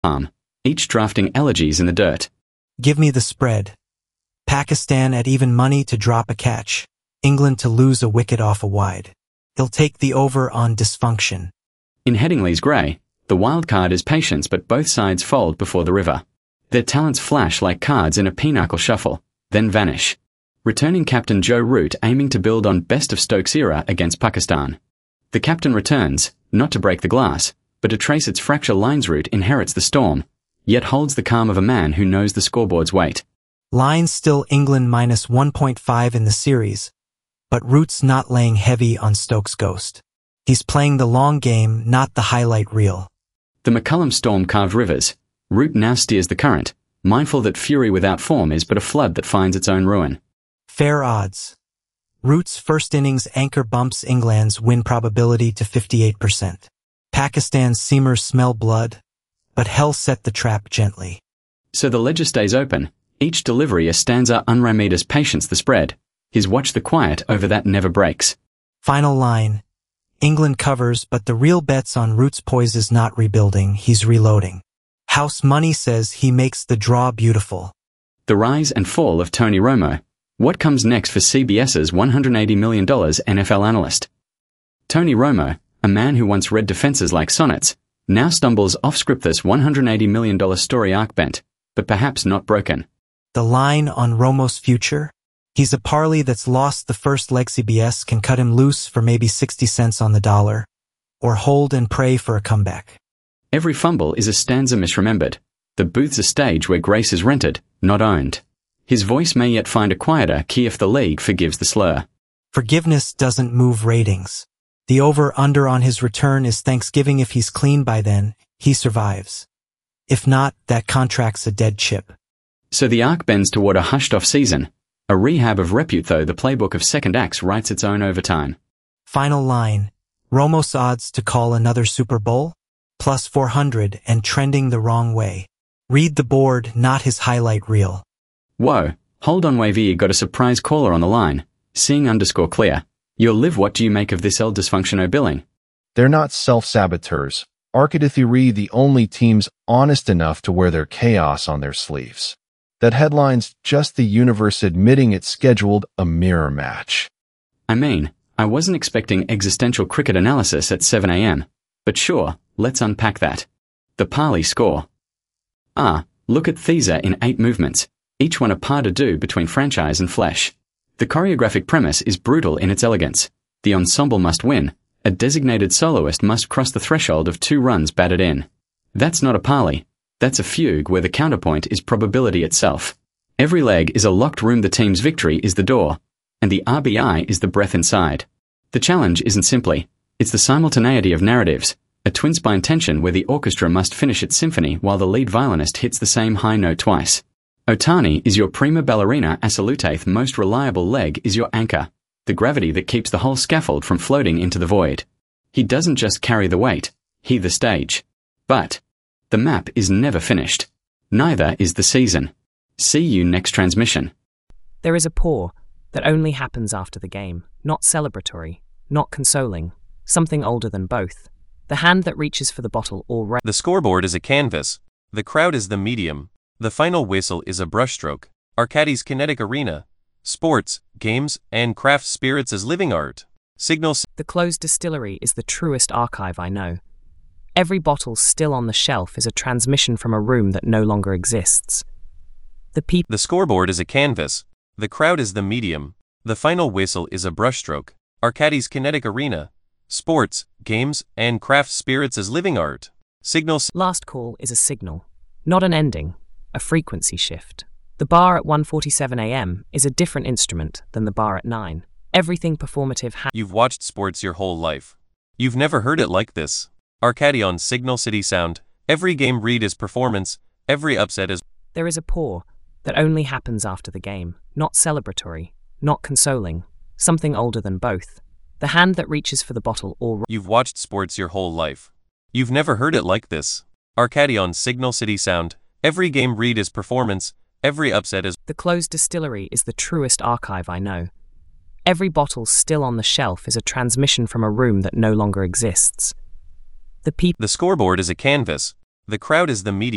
Palm, each drafting elegies in the dirt. Give me the spread. Pakistan at even money to drop a catch. England to lose a wicket off a wide. He'll take the over on dysfunction. In Headingley's grey, the wild card is patience, but both sides fold before the river. Their talents flash like cards in a pinochle shuffle, then vanish. Returning captain Joe Root aiming to build on best of Stokes era against Pakistan. The captain returns, not to break the glass, but to trace its fracture lines. Root inherits the storm, yet holds the calm of a man who knows the scoreboard's weight. Lines still England minus 1.5 in the series, but Root's not laying heavy on Stokes' ghost. He's playing the long game, not the highlight reel. The McCullum storm carved rivers. Root now steers the current, mindful that fury without form is but a flood that finds its own ruin. Fair odds. Root's first innings anchor bumps England's win probability to 58%. Pakistan's seamers smell blood, but hell set the trap gently. So the ledger stays open, each delivery a stanza unremedia's patience the spread, his watch the quiet over that never breaks. Final line. England covers, but the real bet's on Root's poise is not rebuilding, he's reloading. House money says he makes the draw beautiful. The rise and fall of Tony Romo. What comes next for CBS's $180 million NFL analyst? Tony Romo, a man who once read defenses like sonnets, now stumbles off script. This $180 million story arc bent, but perhaps not broken. The line on Romo's future? He's a parlay that's lost the first leg. CBS can cut him loose for maybe 60 cents on the dollar, or hold and pray for a comeback. Every fumble is a stanza misremembered. The booth's a stage where grace is rented, not owned. His voice may yet find a quieter key if the league forgives the slur. Forgiveness doesn't move ratings. The over-under on his return is Thanksgiving. If he's clean by then, he survives. If not, that contract's a dead chip. So the arc bends toward a hushed off season. A rehab of repute, though the playbook of second acts writes its own overtime. Final line. Romo's odds to call another Super Bowl? Plus 400 and trending the wrong way. Read the board, not his highlight reel. Whoa, hold on, Wavy got a surprise caller on the line. Seeing_clear. You'll live. What do you make of this L dysfunction billing? They're not self-saboteurs. Arcadithuri the only teams honest enough to wear their chaos on their sleeves. That headline's just the universe admitting it scheduled a mirror match. I mean, I wasn't expecting existential cricket analysis at 7 a.m. But sure, let's unpack that. The Parley score. Look at Thesa in 8 movements, each one a pas de deux between franchise and flesh. The choreographic premise is brutal in its elegance. The ensemble must win. A designated soloist must cross the threshold of 2 runs batted in. That's not a parley. That's a fugue where the counterpoint is probability itself. Every leg is a locked room. The team's victory is the door, and the RBI is the breath inside. The challenge isn't simply, it's the simultaneity of narratives, a twin spine tension where the orchestra must finish its symphony while the lead violinist hits the same high note twice. Otani is your prima ballerina. Asalutaith most reliable leg is your anchor, the gravity that keeps the whole scaffold from floating into the void. He doesn't just carry the weight, he the stage. But the map is never finished. Neither is the season. See you next transmission. There is a pour that only happens after the game, not celebratory, not consoling, something older than both. The hand that reaches for the bottle already. The scoreboard is a canvas. The crowd is the medium. The final whistle is a brushstroke. Arcadis kinetic arena. Sports, games, and craft spirits as living art. Signals. The closed distillery is the truest archive I know. Every bottle still on the shelf is a transmission from a room that no longer exists. The scoreboard is a canvas. The crowd is the medium. The final whistle is a brushstroke. Arcadis kinetic arena. Sports, games, and craft spirits as living art. Signals. Last call is a signal, not an ending, a frequency shift. The bar at 1:47 a.m. is a different instrument than the bar at 9. Everything performative. You've watched sports your whole life. You've never heard it like this. Arcadi on Signal City Sound. Every game read is performance. Every upset is. There is a pour that only happens after the game, not celebratory, not consoling, something older than both. The hand that reaches for the bottle or. You've watched sports your whole life. You've never heard it like this. Arcadi on Signal City Sound. Every game read is performance. Every upset is. The closed distillery is the truest archive I know. Every bottle still on the shelf is a transmission from a room that no longer exists. The scoreboard is a canvas. The crowd is the medium.